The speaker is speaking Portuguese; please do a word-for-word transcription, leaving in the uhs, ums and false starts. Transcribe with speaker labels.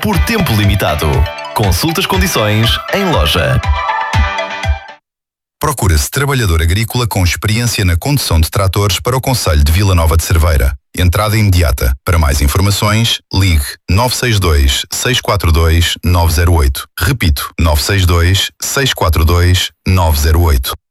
Speaker 1: por tempo limitado. Consulte as condições em loja.
Speaker 2: Procura-se trabalhador agrícola com experiência na condução de tratores para o concelho de Vila Nova de Cerveira. Entrada imediata. Para mais informações, ligue nove seis dois, seis quatro dois, nove zero oito. Repito, nove seis dois, seis quatro dois, nove zero oito.